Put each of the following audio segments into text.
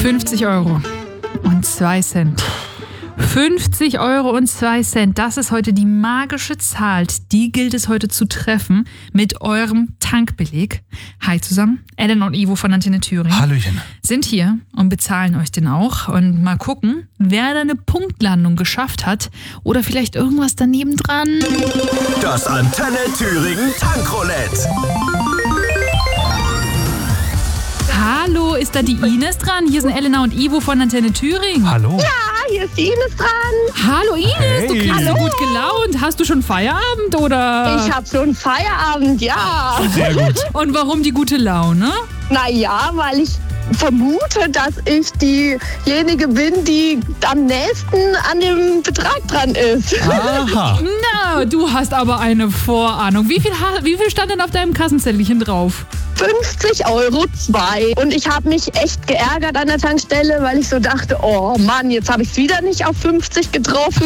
50 Euro und 2 Cent. 50 Euro und 2 Cent, das ist heute die magische Zahl. Die gilt es heute zu treffen mit eurem Tankbeleg. Hi zusammen, Ellen und Ivo von Antenne Thüringen. Hallöchen. Sind hier und bezahlen euch den auch. Und mal gucken, wer da eine Punktlandung geschafft hat oder vielleicht irgendwas daneben dran. Das Antenne Thüringen Tankroulette. Hallo, ist da die Ines dran? Hier sind Elena und Ivo von Antenne Thüringen. Hallo. Ja, hier ist die Ines dran. Hallo Ines, Hey. du klingst so gut gelaunt. Hast du schon Feierabend oder? Ich habe schon Feierabend, ja. Sehr gut. Und warum die gute Laune? Naja, weil ich vermute, dass ich diejenige bin, die am nächsten an dem Betrag dran ist. Aha. Na, du hast aber eine Vorahnung. Wie viel stand denn auf deinem Kassenzettelchen drauf? 50 Euro 2. Und ich habe mich echt geärgert an der Tankstelle, weil ich so dachte, oh Mann, jetzt habe ich es wieder nicht auf 50 getroffen.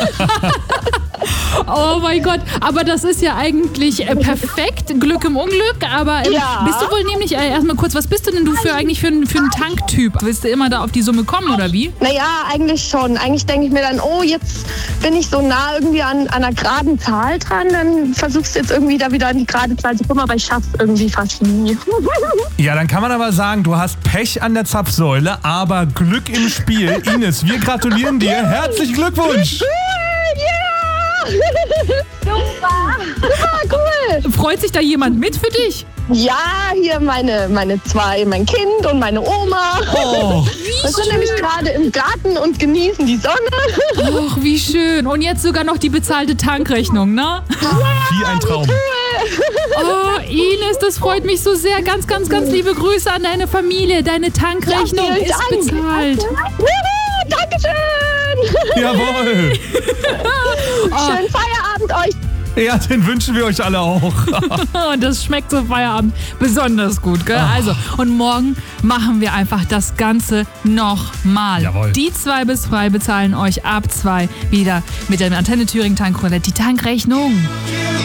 Oh mein Gott, aber das ist ja eigentlich perfekt. Glück im Unglück, aber Ja. bist du wohl nämlich, erstmal kurz, was bist du denn du für eigentlich für einen Tanktyp? Willst du immer da auf die Summe kommen oder wie? Naja, eigentlich schon. Eigentlich denke ich mir dann, oh, jetzt bin ich so nah irgendwie an einer geraden Zahl dran, dann versuchst du jetzt irgendwie da wieder an die gerade Zahl zu kommen, aber ich schaff's irgendwie fast nie. Ja, dann kann man aber sagen, du hast Pech an der Zapfsäule, aber Glück im Spiel. Ines, wir gratulieren dir. Herzlichen Glückwunsch. Ja! Super! Super, cool! Freut sich da jemand mit für dich? Ja, hier meine zwei, mein Kind und meine Oma. Oh, Wir sind nämlich gerade im Garten und genießen die Sonne. Ach, wie schön. Und jetzt sogar noch die bezahlte Tankrechnung, ne? wie ein Traum. Oh, Ines, das freut mich so sehr. Ganz, ganz, ganz liebe Grüße an deine Familie. Deine Tankrechnung Ja, vielen ist Dank. bezahlt. Juhu, Dankeschön! Jawohl. Schönen Feierabend euch. Ja, den wünschen wir euch alle auch. Und das schmeckt zum Feierabend besonders gut, gell? Also, und morgen machen wir einfach das Ganze nochmal. Jawohl. Die 2 bis 3 bezahlen euch ab 2 wieder mit der Antenne Thüringen Tankroulette die Tankrechnung.